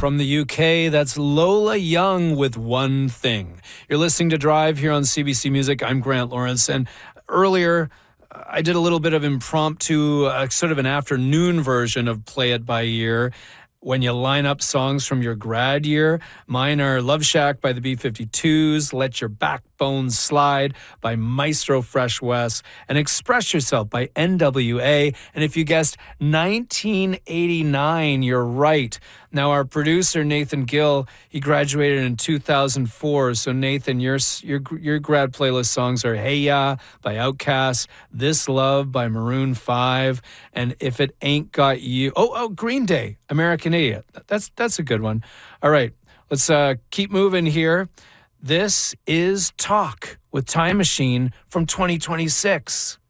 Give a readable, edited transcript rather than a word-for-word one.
From the UK, that's Lola Young with One Thing. You're listening to Drive here on CBC Music. I'm Grant Lawrence. And earlier, I did a little bit of impromptu, sort of an afternoon version of Play It By Ear. When you line up songs from your grad year, mine are Love Shack by the B-52s, Let Your Backbone Slide by Maestro Fresh Wes, and Express Yourself by NWA. And if you guessed 1989, you're right. Now, our producer, Nathan Gill, he graduated in 2004. So, Nathan, your grad playlist songs are Hey Ya by Outkast, This Love by Maroon 5, and If It Ain't Got You. Oh, Green Day, American Idiot. That's a good one. All right, let's keep moving here. This is Talk with Time Machine from 2026.